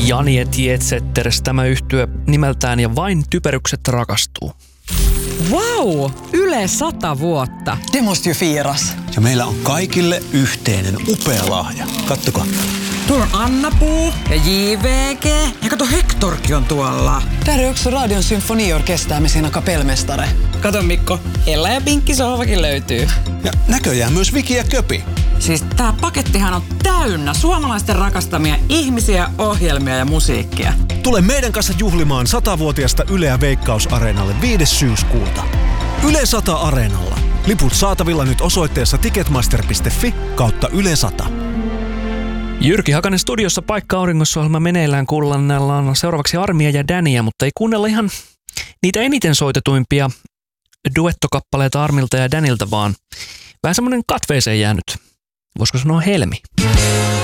Jani et Jetsetters, tämä yhtye nimeltään Ja vain typerykset rakastuu. Vau! Yle 100 vuotta. Det måste ju firas. Ja meillä on kaikille yhteinen upea lahja. Kattokaa. Tuolla on Anna-Puu ja JVG. Ja kato, Hektorkin on tuolla. Där är också Radion symfoniorkester med sina kapellmästare. Kato Mikko, Ella ja Pinkki sohvakin löytyy. Ja näköjään myös Viki ja Köpi. Siis tää pakettihan on täynnä suomalaisten rakastamia ihmisiä, ohjelmia ja musiikkia. Tule meidän kanssa juhlimaan 100-vuotiasta Yleä Veikkaus-areenalle 5. syyskuuta. Yle 100 Areenalla. Liput saatavilla nyt osoitteessa ticketmaster.fi/Yle 100. Jyrki Hakanen studiossa, Paikka auringossa -ohjelma meneillään. Kuunnellaan seuraavaksi Armia ja Dania, mutta ei kuunnella ihan niitä eniten soitetuimpia duettokappaleita Armilta ja Danilta, vaan vähän semmoinen katveeseen jäänyt, voisiko sanoa helmi.